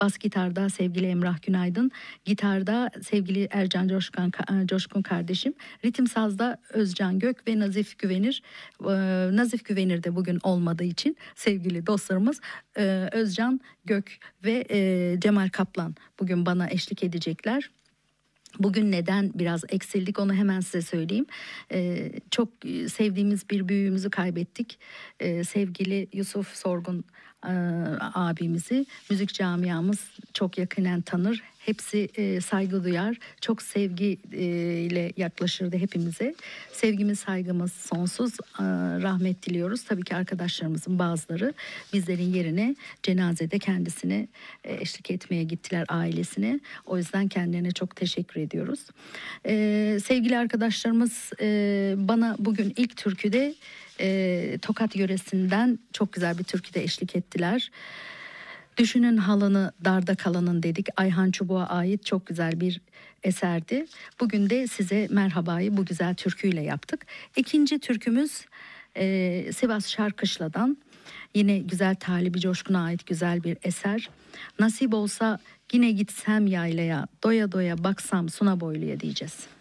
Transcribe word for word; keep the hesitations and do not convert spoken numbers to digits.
Bas gitarda sevgili Emrah Günaydın, gitarda sevgili Ercan Coşkun, Coşkun kardeşim, ritim sazda Özcan Gök ve Nazif Güvenir. Ee, Nazif Güvenir de bugün olmadığı için sevgili dostlarımız e, Özcan Gök ve e, Cemal Kaplan bugün bana eşlik edecekler. Bugün neden biraz eksildik onu hemen size söyleyeyim. Ee, çok sevdiğimiz bir büyüğümüzü kaybettik. Ee, sevgili Yusuf Sorgun e, abimizi müzik camiamız çok yakinen tanır. Hepsi e, saygı duyar. Çok sevgiyle yaklaşırdı hepimize. Sevgimiz, saygımız sonsuz. E, rahmet diliyoruz. Tabii ki arkadaşlarımızın bazıları bizlerin yerine cenazede kendisine e, eşlik etmeye gittiler, ailesine. O yüzden kendilerine çok teşekkür ediyoruz. E, sevgili arkadaşlarımız e, bana bugün ilk türküde e, Tokat yöresinden çok güzel bir türküde eşlik ettiler. Düşünün halını darda kalanın dedik. Ayhan Çubuk'a ait çok güzel bir eserdi. Bugün de size merhabayı bu güzel türküyle yaptık. İkinci türkümüz e, Sivas Şarkışla'dan. Yine güzel Talibi Coşkun'a ait güzel bir eser. Nasip olsa yine gitsem yaylaya, doya doya baksam Suna Boylu'ya diyeceğiz.